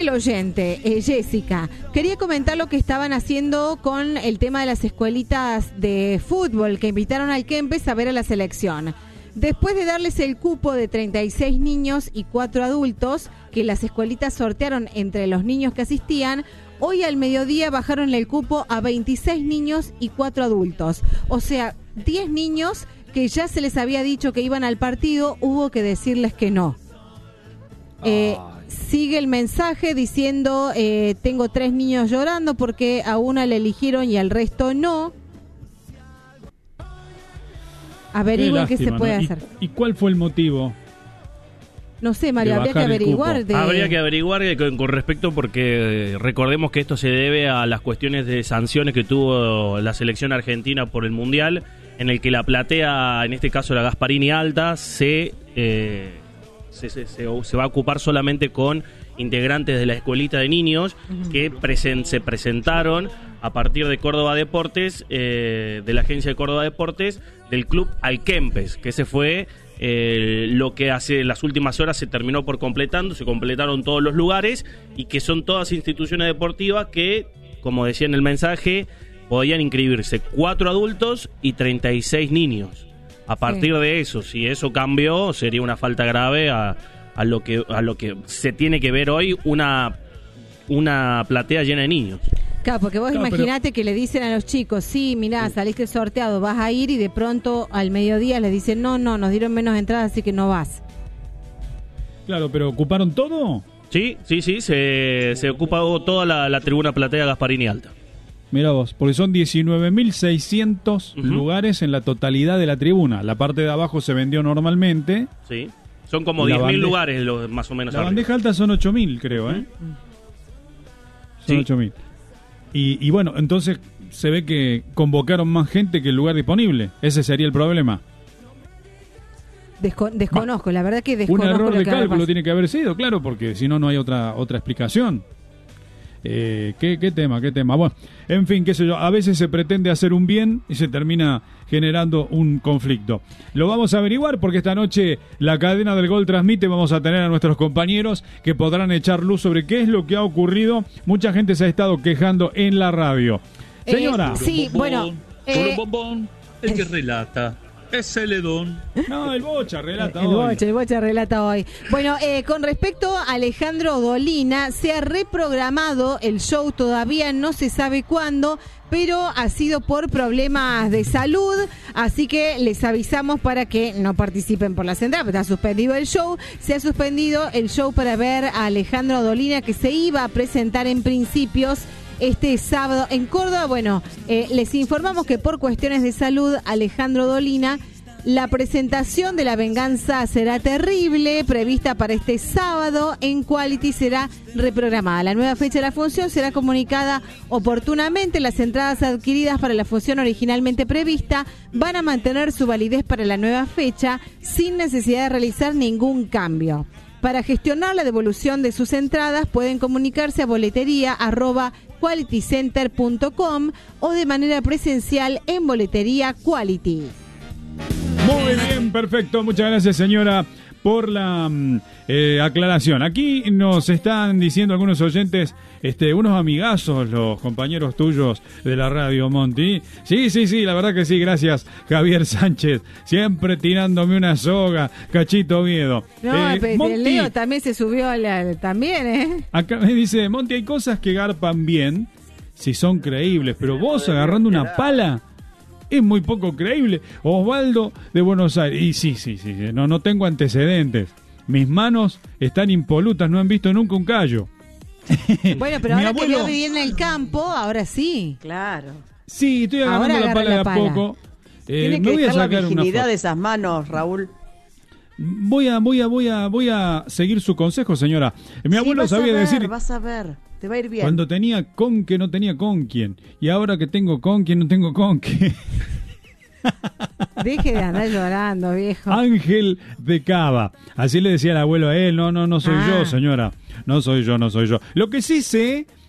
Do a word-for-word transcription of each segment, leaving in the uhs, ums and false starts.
fiel oyente, eh, Jessica, quería comentar lo que estaban haciendo con el tema de las escuelitas de fútbol que invitaron al Kempes a ver a la selección. Después de darles el cupo de treinta y seis niños y cuatro adultos que las escuelitas sortearon entre los niños que asistían, hoy al mediodía bajaron el cupo a veintiséis niños y cuatro adultos. O sea, diez niños que ya se les había dicho que iban al partido, hubo que decirles que no. Eh, sigue el mensaje diciendo, eh, tengo tres niños llorando porque a una le eligieron y al resto no. Averigüen qué, qué se puede, ¿no?, hacer. ¿Y, ¿Y cuál fue el motivo? No sé, Mario, habría que averiguar. De... Habría que averiguar con, con respecto, porque eh, recordemos que esto se debe a las cuestiones de sanciones que tuvo la selección argentina por el Mundial, en el que la platea, en este caso la Gasparini Alta, se, eh, se, se, se, se va a ocupar solamente con integrantes de la escuelita de niños uh-huh. que presen, se presentaron a partir de Córdoba Deportes, eh, de la agencia de Córdoba Deportes, del club Alkempes, que ese fue eh, lo que hace las últimas horas se terminó por completando, se completaron todos los lugares y que son todas instituciones deportivas que, como decía en el mensaje, podían inscribirse cuatro adultos y treinta y seis niños. A partir sí. de eso, si eso cambió, sería una falta grave a, a lo que a lo que se tiene que ver hoy, una una platea llena de niños. Claro, porque vos claro, imaginate pero... que le dicen a los chicos, sí, mirá, saliste sorteado, vas a ir, y de pronto al mediodía les dicen, no, no, nos dieron menos entradas, así que no vas. Claro, pero ¿ocuparon todo? Sí, sí, sí, se, se ocupa toda la, la tribuna platea Gasparini Alta. Mira vos, porque son diecinueve mil seiscientos uh-huh. lugares en la totalidad de la tribuna. La parte de abajo se vendió normalmente. Sí, son como diez mil lugares lo, más o menos. La arriba. Bandeja alta son ocho mil, creo, ¿eh? Uh-huh. Son sí. ocho mil. Y, y bueno, entonces se ve que convocaron más gente que el lugar disponible. Ese sería el problema. Desco- desconozco, bah, la verdad que desconozco. Un error lo de que cálculo tiene que haber sido, claro, porque si no, no hay otra otra explicación. Eh, ¿qué, ¿Qué tema? ¿Qué tema? Bueno, en fin, qué sé yo, a veces se pretende hacer un bien y se termina generando un conflicto. Lo vamos a averiguar porque esta noche la cadena del Gol transmite, vamos a tener a nuestros compañeros que podrán echar luz sobre qué es lo que ha ocurrido. Mucha gente se ha estado quejando en la radio. Señora. Eh, sí, bueno. Eh, el que relata. Es el Edón. No, el Bocha relata el, el hoy. Bocha, el Bocha relata hoy. Bueno, eh, con respecto a Alejandro Dolina, se ha reprogramado el show, todavía no se sabe cuándo, pero ha sido por problemas de salud, así que les avisamos para que no participen por las entradas. Está suspendido el show, se ha suspendido el show para ver a Alejandro Dolina, que se iba a presentar en principios este sábado en Córdoba. Bueno, eh, les informamos que por cuestiones de salud, Alejandro Dolina, la presentación de La Venganza será terrible, prevista para este sábado en Quality, será reprogramada. La nueva fecha de la función será comunicada oportunamente. Las entradas adquiridas para la función originalmente prevista van a mantener su validez para la nueva fecha sin necesidad de realizar ningún cambio. Para gestionar la devolución de sus entradas pueden comunicarse a boletería arroba quality center punto com o de manera presencial en Boletería Quality. Muy bien, perfecto. Muchas gracias, señora, por la eh, aclaración. Aquí nos están diciendo algunos oyentes, este, unos amigazos, los compañeros tuyos de la radio, Monty. Sí, sí, sí, la verdad que sí, gracias, Javier Sánchez. Siempre tirándome una soga, Cachito Oviedo. No, eh, pero Monty, el Leo también se subió a la, también, ¿eh? Acá me dice, Monty, hay cosas que garpan bien si son creíbles, pero vos agarrando una pala es muy poco creíble. Osvaldo de Buenos Aires. Y sí, sí, sí, no, no tengo antecedentes. Mis manos están impolutas, no han visto nunca un callo. Bueno, pero ahora abuelo... que yo vivir en el campo, ahora sí. Claro. Sí, estoy agarrando la pala de a poco. Eh, Tiene que me voy dejar a sacar la virginidad de esas manos, Raúl. Voy a, voy a, voy a, voy a seguir su consejo, señora. Mi sí, abuelo sabía ver, decir. Vas a ver, te va a ir bien. Cuando tenía con que no tenía con quién. Y ahora que tengo con quién no tengo con qué. Deje de andar llorando, viejo. Ángel de Cava. Así le decía el abuelo a él. No, no, no soy ah. yo, señora. No soy yo, no soy yo. Lo que sí sé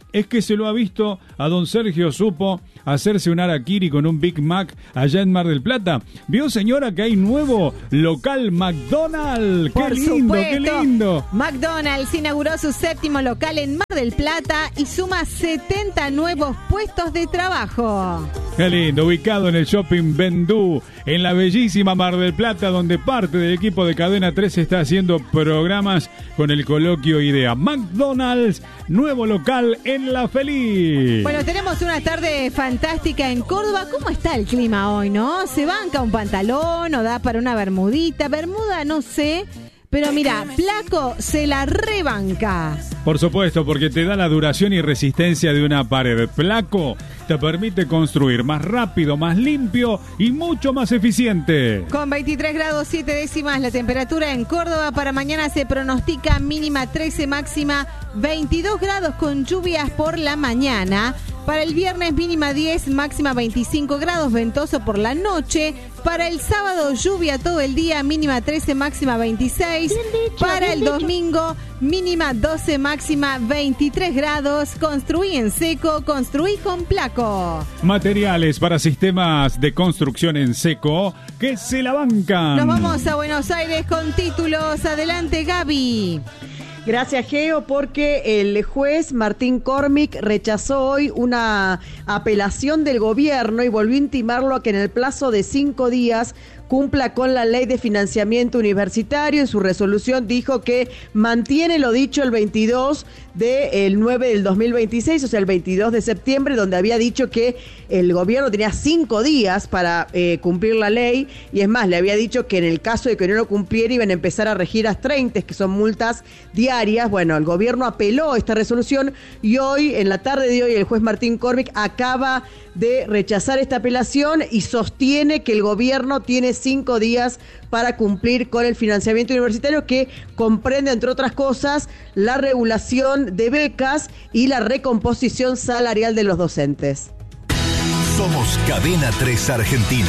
es que se lo ha visto a don Sergio Supo hacerse un harakiri con un Big Mac allá en Mar del Plata. ¿Vio, señora, que hay nuevo local McDonald's? ¡Qué Por lindo, supuesto, qué lindo! McDonald's inauguró su séptimo local en Mar del Plata y suma setenta nuevos puestos de trabajo. Qué lindo, ubicado en el Shopping Vendú, en la bellísima Mar del Plata, donde parte del equipo de Cadena tres está haciendo programas con el coloquio Idea. McDonald's, nuevo local en La Feliz. Bueno, tenemos una tarde fantástica en Córdoba. ¿Cómo está el clima hoy, no? ¿Se banca un pantalón o da para una bermudita? Bermuda, no sé. Pero mira, Placo se la rebanca. Por supuesto, porque te da la duración y resistencia de una pared. Placo te permite construir más rápido, más limpio y mucho más eficiente. Con veintitrés grados siete décimas la temperatura en Córdoba. Para mañana se pronostica mínima trece, máxima veintidós grados con lluvias por la mañana. Para el viernes mínima diez, máxima veinticinco grados, ventoso por la noche. Para el sábado lluvia todo el día, mínima trece, máxima veintiséis. Dicho, Para el domingo mínima doce, máxima veintitrés grados. Construí en seco, construí con Placo. Materiales para sistemas de construcción en seco que se la bancan. Nos vamos a Buenos Aires con títulos. Adelante, Gaby. Gracias, Geo, porque el juez Martín Cormick rechazó hoy una apelación del gobierno y volvió a intimarlo a que en el plazo de cinco días cumpla con la ley de financiamiento universitario. En su resolución dijo que mantiene lo dicho el veintidós del nueve del dos mil veintiséis, o sea, el veintidós de septiembre, donde había dicho que el gobierno tenía cinco días para eh, cumplir la ley, y es más, le había dicho que en el caso de que no lo cumpliera iban a empezar a regir as treinta, que son multas diarias. Bueno, el gobierno apeló esta resolución y hoy, en la tarde de hoy, el juez Martín Cormick acaba de rechazar esta apelación y sostiene que el gobierno tiene cinco días para cumplir con el financiamiento universitario, que comprende, entre otras cosas, la regulación de becas y la recomposición salarial de los docentes. Somos Cadena tres Argentina.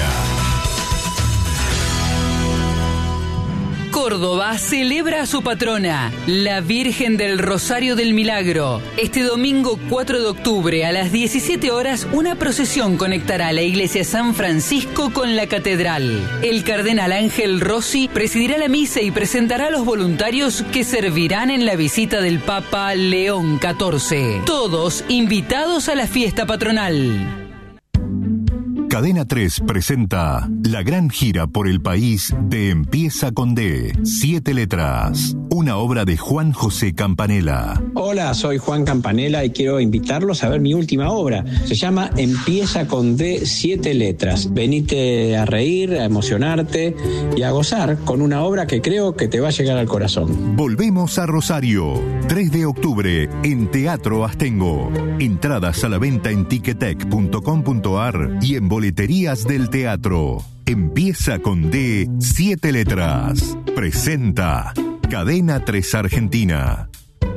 Córdoba celebra a su patrona, la Virgen del Rosario del Milagro. Este domingo cuatro de octubre a las diecisiete horas, una procesión conectará la iglesia San Francisco con la catedral. El cardenal Ángel Rossi presidirá la misa y presentará a los voluntarios que servirán en la visita del Papa León catorce. Todos invitados a la fiesta patronal. Cadena tres presenta la gran gira por el país de Empieza con D, siete letras, una obra de Juan José Campanella. Hola, soy Juan Campanella y quiero invitarlos a ver mi última obra. Se llama Empieza con D, siete letras. Venite a reír, a emocionarte y a gozar con una obra que creo que te va a llegar al corazón. Volvemos a Rosario, tres de octubre, en Teatro Astengo. Entradas a la venta en ticketek punto com punto ar y en boleterías del teatro. Empieza con D, siete letras. Presenta Cadena tres Argentina.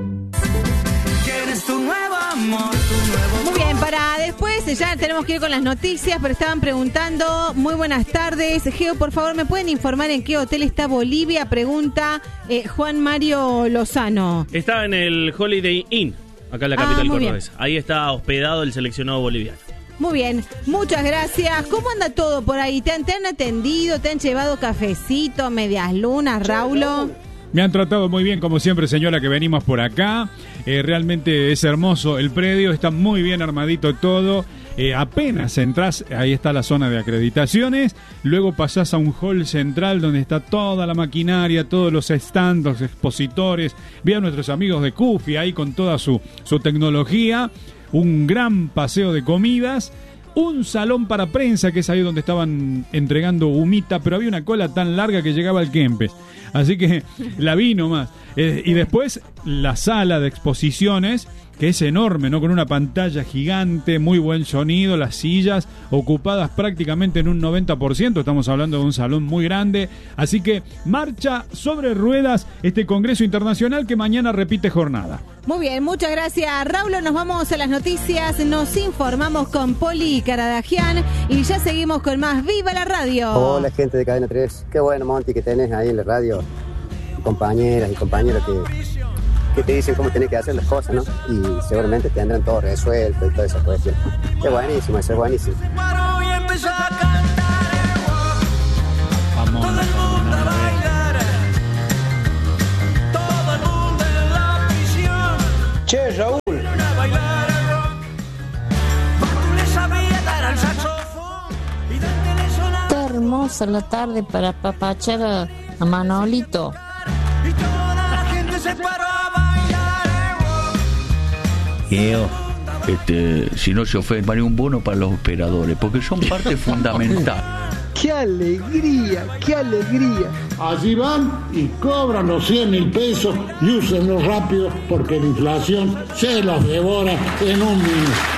Muy bien, para después ya tenemos que ir con las noticias, pero estaban preguntando. Muy buenas tardes, Geo, por favor, ¿me pueden informar en qué hotel está Bolivia? Pregunta eh, Juan Mario Lozano. Está en el Holiday Inn, acá en la capital ah, cordobesa. Ahí está hospedado el seleccionado boliviano. Muy bien, muchas gracias. ¿Cómo anda todo por ahí? ¿Te han, te han atendido? ¿Te han llevado cafecito, medias lunas, Raulo? Me han tratado muy bien, como siempre, señora, que venimos por acá. Eh, realmente es hermoso el predio, está muy bien armadito todo. Eh, apenas entras, ahí está la zona de acreditaciones. Luego pasás a un hall central donde está toda la maquinaria, todos los stands, los expositores. Vi a nuestros amigos de Cufi ahí con toda su, su tecnología. Un gran paseo de comidas, un salón para prensa, que es ahí donde estaban entregando humita, pero había una cola tan larga que llegaba al Kempes, así que la vi nomás. Eh, y después la sala de exposiciones, que es enorme, ¿no? Con una pantalla gigante, muy buen sonido, las sillas ocupadas prácticamente en un noventa por ciento, estamos hablando de un salón muy grande, así que marcha sobre ruedas este Congreso Internacional que mañana repite jornada. Muy bien, muchas gracias, Raulo. Nos vamos a las noticias, nos informamos con Poli Caradagian y ya seguimos con más Viva la Radio. Hola, gente de Cadena tres, qué bueno, Monty, que tenés ahí en la radio, compañeras y compañeros que que te dicen cómo tenés que hacer las cosas, ¿no? Y seguramente tendrán todo resuelto y toda esa cuestión. Es buenísimo, eso es buenísimo. Vamos, Che, Raúl. Está hermosa la tarde para papachar a, a Manolito. Yo, este, si no se ofende, vale un bono para los operadores, porque son parte fundamental. ¡Qué alegría! ¡Qué alegría! Allí van y cobran los cien mil pesos y úsenlos rápido porque la inflación se los devora en un minuto.